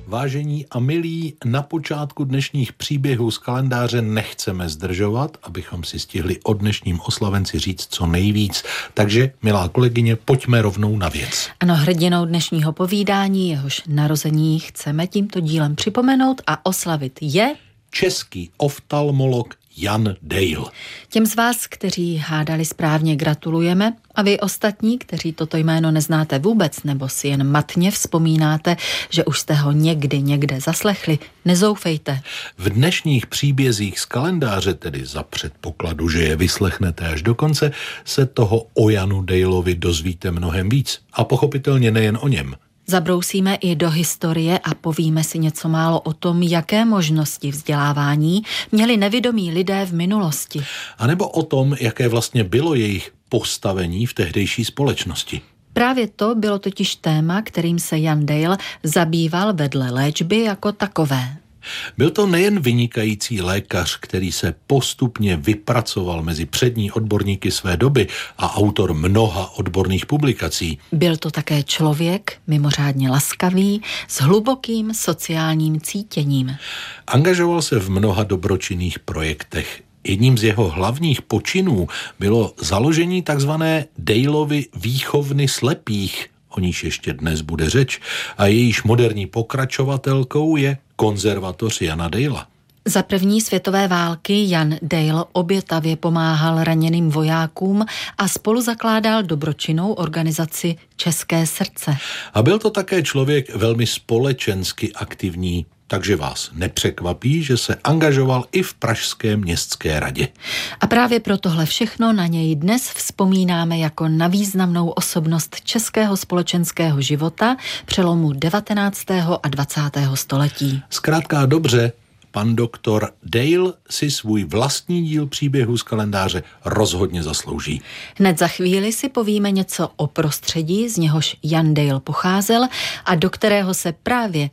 Vážení a milí, na počátku dnešních příběhů z kalendáře nechceme zdržovat, abychom si stihli o dnešním oslavenci říct co nejvíc. Takže, milá kolegyně, pojďme rovnou na věc. Ano, hrdinou dnešního povídání, jehož narození chceme tímto dílem připomenout a oslavit je český oftalmolog Jan Dejl. Těm z vás, kteří hádali správně, gratulujeme a vy ostatní, kteří toto jméno neznáte vůbec nebo si jen matně vzpomínáte, že už jste ho někde zaslechli, nezoufejte. V dnešních příbězích z kalendáře, tedy za předpokladu, že je vyslechnete až do konce, se toho o Janu Dejlovi dozvíte mnohem víc. A pochopitelně nejen o něm. Zabrousíme i do historie a povíme si něco málo o tom, jaké možnosti vzdělávání měli nevidomí lidé v minulosti. A nebo o tom, jaké vlastně bylo jejich postavení v tehdejší společnosti. Právě to bylo totiž téma, kterým se Jan Dejl zabýval vedle léčby jako takové. Byl to nejen vynikající lékař, který se postupně vypracoval mezi přední odborníky své doby a autor mnoha odborných publikací. Byl to také člověk mimořádně laskavý, s hlubokým sociálním cítěním. Angažoval se v mnoha dobročinných projektech. Jedním z jeho hlavních počinů bylo založení takzvané Dejlovy výchovny slepých, o níž ještě dnes bude řeč, a jejíž moderní pokračovatelkou je konzervatoř Jana Dejla. Za první světové války Jan Dejl obětavě pomáhal raněným vojákům a spolu zakládal dobročinnou organizaci České srdce. A byl to také člověk velmi společensky aktivní, takže vás nepřekvapí, že se angažoval i v Pražské městské radě. A právě pro tohle všechno na něj dnes vzpomínáme jako na významnou osobnost českého společenského života přelomu 19. a 20. století. Zkrátka dobře, pan doktor Dejl si svůj vlastní díl příběhu z kalendáře rozhodně zaslouží. Hned za chvíli si povíme něco o prostředí, z něhož Jan Dejl pocházel a do kterého se právě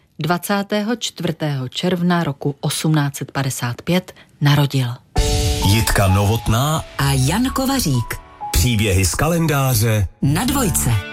24. června roku 1855 narodil. Jitka Novotná a Jan Kovařík. Příběhy z kalendáře na Dvojce.